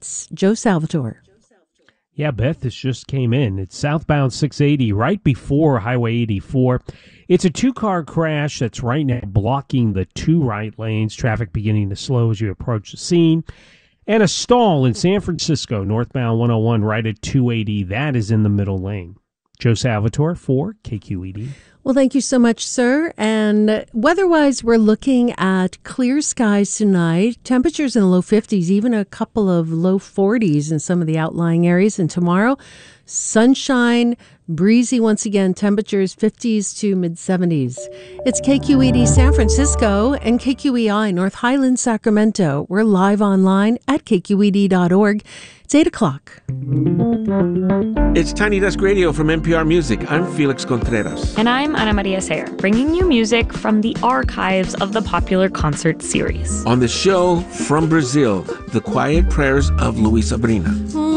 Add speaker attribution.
Speaker 1: updates. Joe Salvatore.
Speaker 2: Yeah, Beth, this just came in. It's southbound 680 right before Highway 84. It's a two-car crash that's right now blocking the two right lanes. Traffic beginning to slow as you approach the scene. And a stall in San Francisco, northbound 101 right at 280. That is in the middle lane. Joe Salvatore for KQED.
Speaker 1: Well, thank you so much, sir. And weather-wise, we're looking at clear skies tonight. Temperatures in the low 50s, even a couple of low 40s in some of the outlying areas. And tomorrow, sunshine, breezy once again, temperatures 50s to mid-70s. It's KQED San Francisco and KQEI North Highlands, Sacramento. We're live online at kqed.org. It's 8 o'clock.
Speaker 3: It's Tiny Desk Radio from NPR Music. I'm Felix Contreras.
Speaker 4: And I'm Ana Maria Sayer, bringing you music from the archives of the popular concert series.
Speaker 3: On the show, from Brazil, The Quiet Prayers of Luis Sabrina.